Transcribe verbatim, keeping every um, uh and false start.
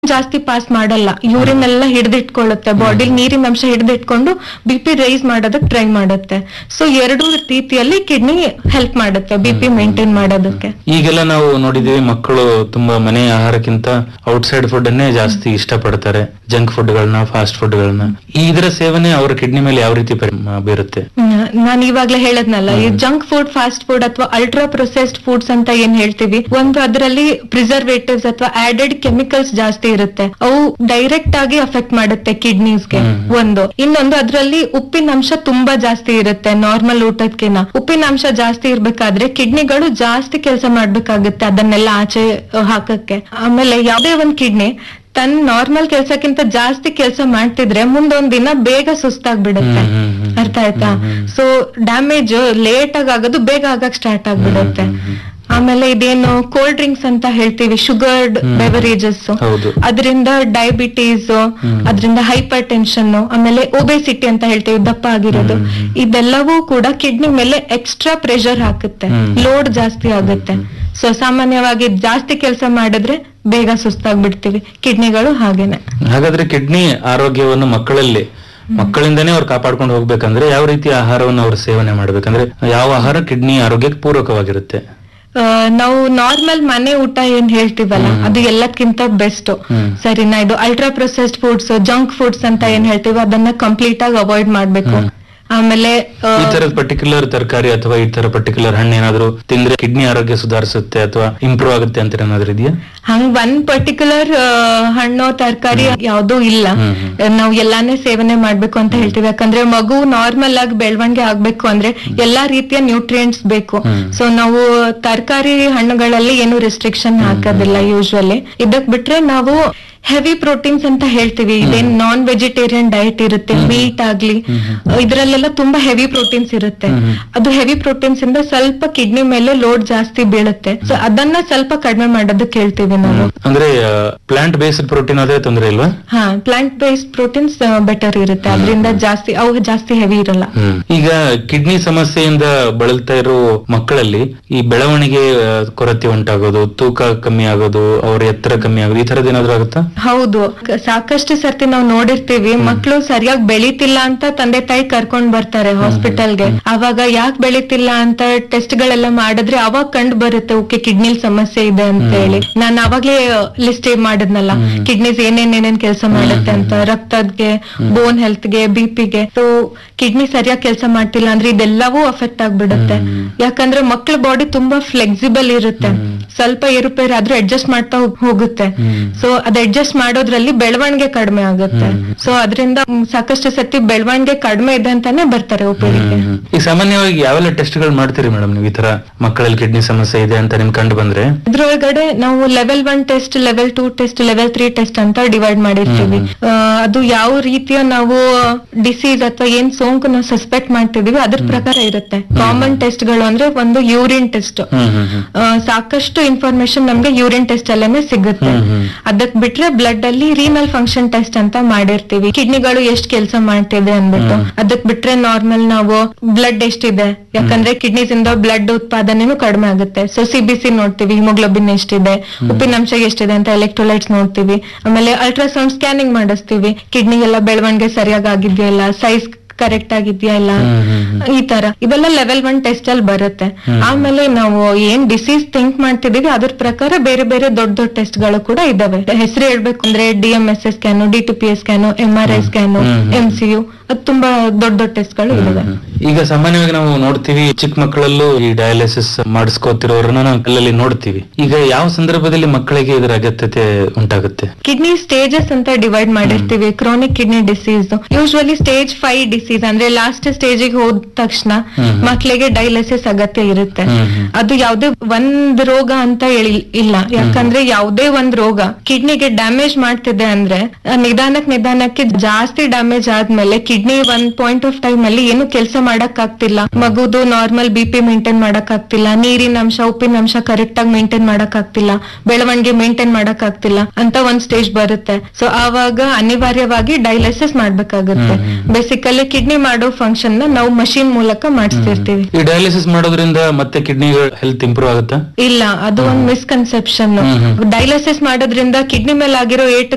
ಜಾಸ್ತಿ ಪಾಸ್ ಮಾಡಲ್ಲ, ಯೂರಿನ್ ಎಲ್ಲ ಹಿಡಿದಿಟ್ಕೊಳ್ಳುತ್ತೆ, ಬಾಡಿಲಿ ನೀರಿನ ಅಂಶ ಹಿಡಿದಿಟ್ಕೊಂಡು ಬಿ ಪಿ ರೈಸ್ ಮಾಡೋದಕ್ಕೆ ಟ್ರೈ ಮಾಡುತ್ತೆ. ಸೊ ಎರಡು ರೀತಿಯಲ್ಲಿ ಕಿಡ್ನಿ ಹೆಲ್ಪ್ ಮಾಡುತ್ತೆ ಬಿ ಪಿ ಮೇಂಟೈನ್ ಮಾಡೋದಕ್ಕೆ. ಈಗೆಲ್ಲ ನಾವು ನೋಡಿದೀವಿ, ಮಕ್ಕಳು ತುಂಬಾ ಮನೆ ಆಹಾರಕ್ಕಿಂತ ಔಟ್ಸೈಡ್ ಫುಡ್ ಅನ್ನೇ ಜಾಸ್ತಿ ಇಷ್ಟಪಡ್ತಾರೆ, ಜಂಕ್ ಫುಡ್ ಗಳನ್ನ, ಫಾಸ್ಟ್ ಫುಡ್ ಗಳನ್ನ. ಇದರ ಸೇವನೆ ಅವರ ಕಿಡ್ನಿ ಮೇಲೆ ಯಾವ ರೀತಿ ಪರಿಣಾಮ ಬೀರುತ್ತೆ? ನಾನು ಇವಾಗ್ಲೇ ಹೇಳದ್ನಲ್ಲ, ಈ ಜಂಕ್ ಫುಡ್, ಫಾಸ್ಟ್ ಫುಡ್ ಅಥವಾ ಅಲ್ಟ್ರಾ ಪ್ರೊಸೆಸ್ಡ್ ಫುಡ್ಸ್ ಅಂತ ಏನ್ ಹೇಳ್ತೀವಿ, ಒಂದು ಅದರಲ್ಲಿ ಪ್ರಿಸರ್ವೇಟಿವ್ಸ್ ಅಥವಾ ಆಡೆಡ್ ಕೆಮಿಕಲ್ಸ್ ಜಾಸ್ತಿ ಇರುತ್ತೆ. ಅವು ಡೈರೆಕ್ಟ್ ಆಗಿ ಅಫೆಕ್ಟ್ ಮಾಡುತ್ತೆ ಕಿಡ್ನೀಸ್ಗೆ. ಒಂದು ಇನ್ನೊಂದು ಅದರಲ್ಲಿ ಉಪ್ಪಿನ ಅಂಶ ತುಂಬಾ ಜಾಸ್ತಿ ಇರುತ್ತೆ. ನಾರ್ಮಲ್ ಊಟಕ್ಕಿಂತ ಉಪ್ಪಿನ ಅಂಶ ಜಾಸ್ತಿ ಇರ್ಬೇಕಾದ್ರೆ ಕಿಡ್ನಿಗಳು ಜಾಸ್ತಿ ಕೆಲಸ ಮಾಡ್ಬೇಕಾಗುತ್ತೆ ಅದನ್ನೆಲ್ಲ ಆಚೆ ಹಾಕಕ್ಕೆ. ಆಮೇಲೆ ಯಾವ್ದೇ ಒಂದ್ ಕಿಡ್ನಿ ತನ್ನ ನಾರ್ಮಲ್ ಕೆಲ್ಸಕ್ಕಿಂತ ಜಾಸ್ತಿ ಕೆಲಸ ಮಾಡ್ತಿದ್ರೆ ಮುಂದೊಂದ್ ದಿನ ಬೇಗ ಸುಸ್ತಾಗ್ಬಿಡುತ್ತೆ. ಅರ್ಥ ಆಯ್ತಾ? ಸೊ ಡ್ಯಾಮೇಜ್ ಲೇಟ್ ಆಗಿ ಆಗೋದು ಬೇಗ ಆಗಕ್ ಸ್ಟಾರ್ಟ್ ಆಗ್ಬಿಡುತ್ತೆ. ಆಮೇಲೆ ಇದೇನು ಕೋಲ್ಡ್ ಡ್ರಿಂಕ್ಸ್ ಅಂತ ಹೇಳ್ತೀವಿ, ಶುಗರ್ಡ್ ಬೆವರೇಜಸ್, ಅದರಿಂದ ಡಯಾಬಿಟೀಸ್, ಅದರಿಂದ ಹೈಪರ್ ಟೆನ್ಷನ್, ಆಮೇಲೆ ಒಬೆಸಿಟಿ ಅಂತ ಹೇಳ್ತೀವಿ, ದಪ್ಪ ಆಗಿರೋದು, ಇದೆಲ್ಲವೂ ಕೂಡ ಕಿಡ್ನಿ ಮೇಲೆ ಎಕ್ಸ್ಟ್ರಾ ಪ್ರೆಷರ್ ಹಾಕುತ್ತೆ, ಲೋಡ್ ಜಾಸ್ತಿ ಆಗುತ್ತೆ. ಸೊ ಸಾಮಾನ್ಯವಾಗಿ ಜಾಸ್ತಿ ಕೆಲಸ ಮಾಡಿದ್ರೆ ಬೇಗ ಸುಸ್ತಾಗ್ಬಿಡ್ತೀವಿ. ಕಿಡ್ನಿಗಳು ಹಾಗೇನೆ. ಹಾಗಾದ್ರೆ ಕಿಡ್ನಿ ಆರೋಗ್ಯವನ್ನು ಮಕ್ಕಳಲ್ಲಿ ಮಕ್ಕಳಿಂದನೇ ಅವ್ರು ಕಾಪಾಡ್ಕೊಂಡು ಹೋಗ್ಬೇಕಂದ್ರೆ ಯಾವ ರೀತಿ ಆಹಾರವನ್ನು ಅವ್ರು ಸೇವನೆ ಮಾಡ್ಬೇಕಂದ್ರೆ ಯಾವ ಆಹಾರ ಕಿಡ್ನಿ ಆರೋಗ್ಯಕ್ಕೆ ಪೂರಕವಾಗಿರುತ್ತೆ? ನಾವು ನಾರ್ಮಲ್ ಮನೆ ಊಟ ಏನ್ ಹೇಳ್ತೀವಲ್ಲ, ಅದು ಎಲ್ಲಕ್ಕಿಂತ ಬೆಸ್ಟ್. ಸರಿನಾ? ಇದು ultra processed foods, junk foods ಅಂತ ಏನ್ ಹೇಳ್ತೀವಿ, ಅದನ್ನ ಕಂಪ್ಲೀಟ್ ಆಗಿ ಅವಾಯ್ಡ್ ಮಾಡ್ಬೇಕು. ಆಮೇಲೆ ಈ ತರದ ಪರ್ಟಿಕ್ಯುಲರ್ ತರಕಾರಿ ಅಥವಾ ಈ ತರ ಪರ್ಟಿಕ್ಯುಲರ್ ಹಣ್ಣು ಏನಾದ್ರು ತಿಂದ್ರೆ ಕಿಡ್ನಿ ಆರೋಗ್ಯ ಸುಧಾರಿಸುತ್ತೆ ಅಥವಾ ಇಂಪ್ರೂವ್ ಆಗುತ್ತೆ ಅಂತ ಏನಾದ್ರು ಇದೆಯಾ? ಹಂಗ್ ಒಂದ್ ಪರ್ಟಿಕ್ಯುಲರ್ ಹಣ್ಣು ತರಕಾರಿ ಯಾವ್ದೂ ಇಲ್ಲ. ನಾವು ಎಲ್ಲಾನೇ ಸೇವನೆ ಮಾಡ್ಬೇಕು ಅಂತ ಹೇಳ್ತೀವಿ. ಯಾಕಂದ್ರೆ ಮಗು ನಾರ್ಮಲ್ ಆಗಿ ಬೆಳವಣಿಗೆ ಆಗ್ಬೇಕು ಅಂದ್ರೆ ಎಲ್ಲಾ ರೀತಿಯ ನ್ಯೂಟ್ರಿಯೆಂಟ್ಸ್ ಬೇಕು. ಸೊ ನಾವು ತರಕಾರಿ ಹಣ್ಣುಗಳಲ್ಲಿ ಏನು ರೆಸ್ಟ್ರಿಕ್ಷನ್ ಹಾಕೋದಿಲ್ಲ ಯೂಶುವಲಿ. ಇದಕ್ ಬಿಟ್ರೆ ನಾವು ಹೆವಿ ಪ್ರೋಟೀನ್ಸ್ ಅಂತ ಹೇಳ್ತೀವಿ, ಇದೇನ್ ನಾನ್ ವೆಜಿಟೇರಿಯನ್ ಡಯಟ್ ಇರುತ್ತೆ, ಮೀಟ್ ಆಗ್ಲಿ, ಇದ್ರಲ್ಲೆಲ್ಲ ತುಂಬಾ ಹೆವಿ ಪ್ರೋಟೀನ್ಸ್ ಇರುತ್ತೆ. ಅದು ಹೆವಿ ಪ್ರೋಟೀನ್ಸ್ ಇಂದ ಸ್ವಲ್ಪ ಕಿಡ್ನಿ ಮೇಲೆ ಲೋಡ್ ಜಾಸ್ತಿ ಬೀಳುತ್ತೆ. ಸೊ ಅದನ್ನ ಸ್ವಲ್ಪ ಕಡಿಮೆ ಮಾಡೋದಕ್ಕೆ ಹೇಳ್ತೀವಿ ನಾವು. ಅಂದ್ರೆ ಪ್ಲಾಂಟ್ ಬೇಸ್ಡ್ ಪ್ರೋಟೀನ್ ಅದೇ ತೊಂದ್ರೆ ಇಲ್ವಾ? ಹಾ, ಪ್ಲಾಂಟ್ ಬೇಸ್ಡ್ ಪ್ರೋಟೀನ್ಸ್ ಬೆಟರ್ ಇರುತ್ತೆ, ಅದರಿಂದ ಜಾಸ್ತಿ ಅವು ಜಾಸ್ತಿ ಹೆವಿ ಇರಲ್ಲ. ಈಗ ಕಿಡ್ನಿ ಸಮಸ್ಯೆಯಿಂದ ಬಳಲ್ತಾ ಇರೋ ಮಕ್ಕಳಲ್ಲಿ ಈ ಬೆಳವಣಿಗೆ ಕೊರತೆ ಉಂಟಾಗೋದು, ತೂಕ ಕಮ್ಮಿ ಆಗೋದು, ಅವ್ರ ಎತ್ತರ ಕಮ್ಮಿ ಆಗೋದು, ಈ ತರದ್ ಏನಾದ್ರು ಆಗುತ್ತಾ? ಹೌದು, ಸಾಕಷ್ಟು ಸರ್ತಿ ನಾವು ನೋಡಿರ್ತೀವಿ, ಮಕ್ಕಳು ಸರಿಯಾಗಿ ಬೆಳೀತಿಲ್ಲ ಅಂತ ತಂದೆ ತಾಯಿ ಕರ್ಕೊಂಡ್ ಬರ್ತಾರೆ ಹಾಸ್ಪಿಟಲ್ಗೆ. ಅವಾಗ ಯಾಕೆ ಬೆಳೀತಿಲ್ಲ ಅಂತ ಟೆಸ್ಟ್ ಗಳೆಲ್ಲ ಮಾಡಿದ್ರೆ ಅವಾಗ ಕಂಡು ಬರುತ್ತೆ, ಓಕೆ ಕಿಡ್ನಿ ಸಮಸ್ಯೆ ಇದೆ ಅಂತ ಹೇಳಿ. ನಾನು ಅವಾಗ್ಲೇ ಲಿಸ್ಟ್ ಮಾಡಿದ್ನಲ್ಲ, ಕಿಡ್ನೀಸ್ ಏನೇನ್ ಏನೇನ್ ಕೆಲಸ ಮಾಡುತ್ತೆ ಅಂತ, ರಕ್ತದ್ಗೆ, ಬೋನ್ ಹೆಲ್ತ್ಗೆ, ಬಿ ಪಿಗೆ. ಸೊ ಕಿಡ್ನಿ ಸರಿಯಾಗಿ ಕೆಲಸ ಮಾಡ್ತಿಲ್ಲ ಅಂದ್ರೆ ಇದೆಲ್ಲವೂ ಅಫೆಕ್ಟ್ ಆಗ್ಬಿಡುತ್ತೆ. ಯಾಕಂದ್ರೆ ಮಕ್ಳ ಬಾಡಿ ತುಂಬಾ ಫ್ಲೆಕ್ಸಿಬಲ್ ಇರುತ್ತೆ, ಸ್ವಲ್ಪ ಏರುಪೇರು ಆದ್ರೂ ಅಡ್ಜಸ್ಟ್ ಮಾಡ್ತಾ ಹೋಗುತ್ತೆ. ಸೊ ಅದ್ ಅಡ್ಜಸ್ಟ್ ಮಾಡೋದ್ರಲ್ಲಿ ಬೆಳವಣಿಗೆ ಕಡಿಮೆ ಆಗುತ್ತೆ. ಸೊ ಅದರಿಂದ ಸಾಕಷ್ಟು ಸತಿ ಬೆಳವಣಿಗೆ ಕಡಿಮೆ ಇದೆ ಅಂತಾನೆ ಬರ್ತಾರೆ ಒಪಿಡಿಗೆ. ಈ ಸಾಮಾನ್ಯವಾಗಿ ಯಾವೆಲ್ಲ ಟೆಸ್ಟ್ ಗಳು ಮಾಡ್ತೀರಿ ಮೇಡಮ್ ನೀವು ಈ ತರ ಮಕ್ಕಳಲ್ಲಿ ಕಿಡ್ನಿ ಸಮಸ್ಯೆ ಇದೆ ಅಂತ ನಿಮ್ ಕಂಡು ಬಂದ್ರೆ? ಇದ್ರೊಳಗಡೆ ನಾವು level one test, level two test, level three test ಅಂತ ಡಿವೈಡ್ ಮಾಡಿರ್ತೀವಿ. ಅದು ಯಾವ ರೀತಿಯ ನಾವು ಡಿಸೀಸ್ ಅಥವಾ ಏನ್ ಸೋಂಕು ನಾವು ಸಸ್ಪೆಕ್ಟ್ ಮಾಡ್ತಿದೀವಿ ಅದ್ರ ಪ್ರಕಾರ ಇರುತ್ತೆ. ಕಾಮನ್ ಟೆಸ್ಟ್ ಗಳು ಅಂದ್ರೆ ಒಂದು ಯೂರಿನ್ ಟೆಸ್ಟ್, ಸಾಕಷ್ಟು ಇನ್ಫಾರ್ಮೇಶನ್ ನಮ್ಗೆ ಯೂರಿನ್ ಟೆಸ್ಟ್ ಅಲ್ಲೇನೆ ಸಿಗುತ್ತೆ. ಅದಕ್ ಬಿಟ್ರೆ ಬ್ಲಡ್ ಅಲ್ಲಿ ರೀನಲ್ ಫಂಕ್ಷನ್ ಟೆಸ್ಟ್ ಅಂತ ಮಾಡಿರ್ತೀವಿ, ಕಿಡ್ನಿಗಳು ಎಷ್ಟು ಕೆಲಸ ಮಾಡ್ತಿದೆ ಅಂದ್ಬಿಟ್ಟು. ಅದಕ್ ಬಿಟ್ರೆ ನಾರ್ಮಲ್ ನಾವು ಬ್ಲಡ್ ಎಷ್ಟಿದೆ, ಯಾಕಂದ್ರೆ ಕಿಡ್ನೀಸ್ ಇಂದ ಬ್ಲಡ್ ಉತ್ಪಾದನೆನೂ ಕಡಿಮೆ ಆಗುತ್ತೆ. ಸೊ ಸಿ ಬಿ ಸಿ ನೋಡ್ತೀವಿ, ಹಿಮೋಗ್ಲೋಬಿನ್ ಎಷ್ಟಿದೆ, ಉಪ್ಪಿನಂಶ ಎಷ್ಟಿದೆ ಅಂತ ಎಲೆಕ್ಟ್ರೋಲೈಟ್ಸ್ ನೋಡ್ತೀವಿ. ಆಮೇಲೆ ಅಲ್ಟ್ರಾಸೌಂಡ್ ಸ್ಕ್ಯಾನಿಂಗ್ ಮಾಡಿಸ್ತೀವಿ, ಕಿಡ್ನಿ ಎಲ್ಲ ಬೆಳವಣಿಗೆ ಸರಿಯಾಗಿ ಆಗಿದ್ಯಾ ಇಲ್ಲ, ಸೈಜ್ ಕರೆಕ್ಟ್ ಆಗಿದ್ಯಾ ಇಲ್ಲ, ಈ ತರ ಇವೆಲ್ಲ ಲೆವೆಲ್ ಒನ್ ಟೆಸ್ಟ್ ಅಲ್ಲಿ ಬರುತ್ತೆ. ಆಮೇಲೆ ನಾವು ಏನ್ ಡಿಸೀಸ್ ಥಿಂಕ್ ಮಾಡ್ತಿದೀವಿ ಅದ್ರ ಪ್ರಕಾರ ಬೇರೆ ಬೇರೆ ದೊಡ್ಡ ದೊಡ್ಡ ಟೆಸ್ಟ್ ಗಳು ಕೂಡ ಇದಾವೆ. ಹೆಸರು ಹೇಳ್ಬೇಕು ಅಂದ್ರೆ D M S S scan, D T P S scan, M R I scan, M C you, ಅದು ತುಂಬಾ ದೊಡ್ಡ ದೊಡ್ಡ ಟೆಸ್ಟ್ ಗಳು ಇದಾವೆ. ಈಗ ಸಾಮಾನ್ಯವಾಗಿ ನಾವು ನೋಡ್ತೀವಿ, ಚಿಕ್ಕ ಮಕ್ಕಳಲ್ಲೂ ಈ ಡಯಾಲಿಸಿಸ್ ಮಾಡಿಸ್ಕೋತಿರೋರನ್ನ ನಾವು ಕಲ್ಲಲ್ಲಿ ನೋಡ್ತೀವಿ. ಈಗ ಯಾವ ಸಂದರ್ಭದಲ್ಲಿ ಮಕ್ಕಳಿಗೆ ಇದರ ಅಗತ್ಯತೆ ಉಂಟಾಗುತ್ತೆ? ಕಿಡ್ನಿ ಸ್ಟೇಜಸ್ ಅಂತ ಡಿವೈಡ್ ಮಾಡಿರ್ತೀವಿ. Chronic kidney disease usually stage five disease ಅಂದ್ರೆ ಲಾಸ್ಟ್ ಸ್ಟೇಜಿಗೆ ಹೋದ ತಕ್ಷಣ ಮಕ್ಕಳಿಗೆ ಡಯಾಲಿಸಿಸ್ ಅಗತ್ಯ ಇರುತ್ತೆ. ಅದು ಯಾವುದೇ ಒಂದ್ ರೋಗ ಅಂತ ಹೇಳಿ ಇಲ್ಲ, ಯಾಕಂದ್ರೆ ಯಾವುದೇ ಒಂದ್ ರೋಗ ಕಿಡ್ನಿಗೆ ಡ್ಯಾಮೇಜ್ ಮಾಡ್ತಿದೆ ಅಂದ್ರೆ ನಿಧಾನಕ್ ನಿಧಾನಕ್ಕೆ ಜಾಸ್ತಿ ಡ್ಯಾಮೇಜ್ ಆದ್ಮೇಲೆ ಕಿಡ್ನಿ ಒಂದ್ ಪಾಯಿಂಟ್ ಆಫ್ ಟೈಮ್ ಅಲ್ಲಿ ಏನು ಕೆಲಸ ಮಾಡಕ್ ಆಗ್ತಿಲ್ಲ, ಮಗುದು ನಾರ್ಮಲ್ ಬಿ ಪಿ ಮೇಂಟೈನ್ ಮಾಡಕ್ ಆಗ್ತಿಲ್ಲ, ನೀರಿನ ಅಂಶ, ಉಪ್ಪಿನ ಅಂಶ ಕರೆಕ್ಟ್ ಆಗಿ ಮೇಂಟೈನ್ ಮಾಡಕ್ ಆಗ್ತಿಲ್ಲ, ಬೆಳವಣಿಗೆ ಮೇಂಟೈನ್ ಮಾಡಕ್ ಆಗ್ತಿಲ್ಲ ಅಂತ ಒಂದ್ ಸ್ಟೇಜ್ ಬರುತ್ತೆ. ಸೊ ಆವಾಗ ಅನಿವಾರ್ಯವಾಗಿ ಡಯಾಲಿಸಿಸ್ ಮಾಡ್ಬೇಕಾಗುತ್ತೆ. ಬೇಸಿಕಲಿ ಕಿಡ್ನಿ ಮಾಡೋ ಫಂಕ್ಷನ್ ನ ನಾವು ಮಷೀನ್ ಮೂಲಕ ಮಾಡಿಸ್ತಿರ್ತೀವಿ. ಈ ಡಯಾಲಿಸಿಸ್ ಮಾಡೋದ್ರಿಂದ ಮತ್ತೆ ಕಿಡ್ನಿ ಹೆಲ್ತ್ ಇಂಪ್ರೂವ್ ಆಗುತ್ತಾ? ಇಲ್ಲ, ಅದು ಒಂದು ಮಿಸ್ಕನ್ಸೆಪ್ಷನ್. ಡಯಾಲಿಸಿಸ್ ಮಾಡೋದ್ರಿಂದ ಕಿಡ್ನಿ ಮೇಲೆ ಆಗಿರೋ ಏಟ್